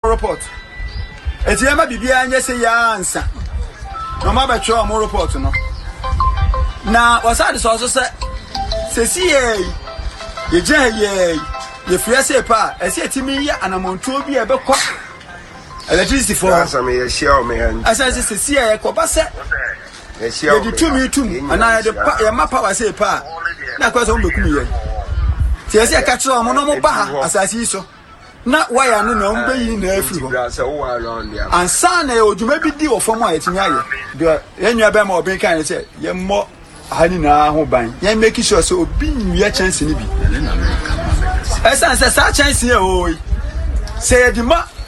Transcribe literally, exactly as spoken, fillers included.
report eti ema bibia anye se ya ansa no ma ba twa mo report no na wasade so so se se si ye ye je ye ye fiase pa ese etimi ya anamonto bi e be kwa electricity for asa me ye share me han asa se si ye ko ba se ye share ye ditu mi tum ana ye pa ye ma power se pa na kwa so mo bekum ye ti ese ka tro mo no mo ba ha asasi so na wire no na mbe yi na afiri ho ansa na oduma bi di ofom a etimi aye de enwa be ma obi kan se ye mo hani na ho ban ye make sure so obi nwie chance ni bi esa se sa chance ye o se ye di ma